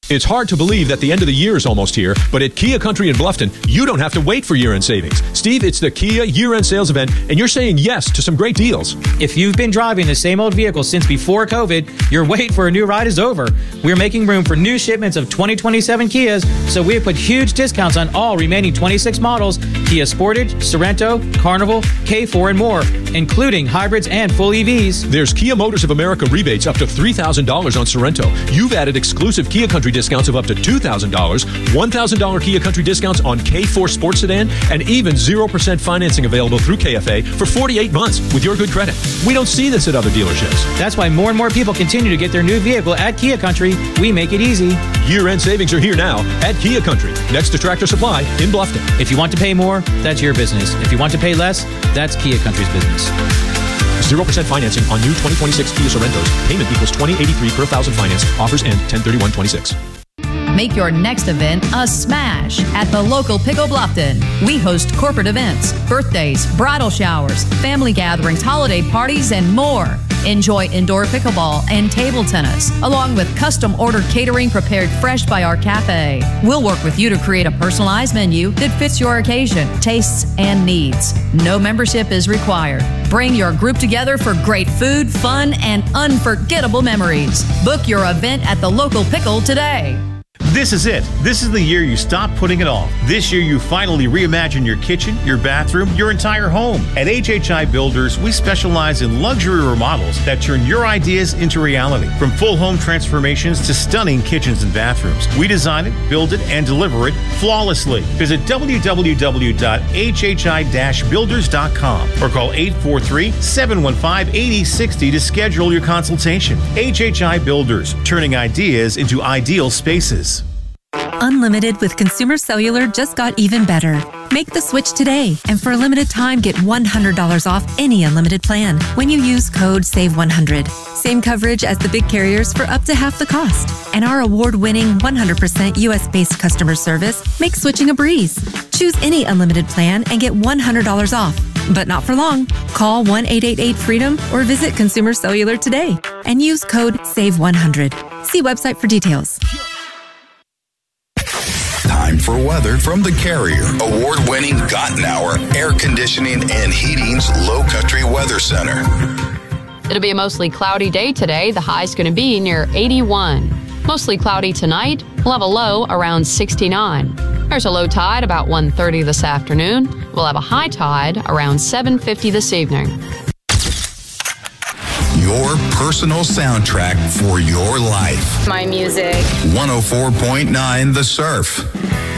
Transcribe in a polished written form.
It's hard to believe that the end of the year is almost here, but at Kia Country in Bluffton, you don't have to wait for year-end savings. Steve, it's the Kia year-end sales event, and you're saying yes to some great deals. If you've been driving the same old vehicle since before COVID, your wait for a new ride is over. We're making room for new shipments of 2027 Kias, so we have put huge discounts on all remaining 26 models, Kia Sportage, Sorento, Carnival, K4, and more, including hybrids and full EVs. There's Kia Motors of America rebates up to $3,000 on Sorento. You've added exclusive Kia Country discounts of up to $2,000, $1,000 Kia Country discounts on K4 Sports Sedan, and even 0% financing available through KFA for 48 months with your good credit. We don't see this at other dealerships. That's why more and more people continue to get their new vehicle at Kia Country. We make it easy. Year-end savings are here now at Kia Country, next to Tractor Supply in Bluffton. If you want to pay more, that's your business. If you want to pay less, that's Kia Country's business. 0% financing on new 2026 Kia Sorentos. Payment equals $20.83 per thousand finance. Offers end 10/31/26. Make your next event a smash at the local Pickle Bluffton. We host corporate events, birthdays, bridal showers, family gatherings, holiday parties, and more. Enjoy indoor pickleball and table tennis, along with custom-ordered catering prepared fresh by our cafe. We'll work with you to create a personalized menu that fits your occasion, tastes, and needs. No membership is required. Bring your group together for great food, fun, and unforgettable memories. Book your event at the local Pickle today. This is it. This is the year you stop putting it off. This year you finally reimagine your kitchen, your bathroom, your entire home. At HHI Builders, we specialize in luxury remodels that turn your ideas into reality. From full home transformations to stunning kitchens and bathrooms, we design it, build it, and deliver it flawlessly. Visit www.hhi-builders.com or call 843-715-8060 to schedule your consultation. HHI Builders, turning ideas into ideal spaces. Unlimited with Consumer Cellular just got even better. Make the switch today, and for a limited time, get $100 off any unlimited plan when you use code SAVE100. Same coverage as the big carriers for up to half the cost. And our award-winning 100% US-based customer service makes switching a breeze. Choose any unlimited plan and get $100 off. But not for long. Call 1-888-FREEDOM or visit Consumer Cellular today and use code SAVE100. See website for details. Time for weather from the Carrier. Award-winning Gottenauer Air Conditioning and Heating's Low Country Weather Center. It'll be a mostly cloudy day today. The high's going to be near 81. Mostly cloudy tonight. We'll have a low around 69. There's a low tide about 1:30 this afternoon. We'll have a high tide around 7:50 this evening. Your personal soundtrack for your life. My music. 104.9 The Surf.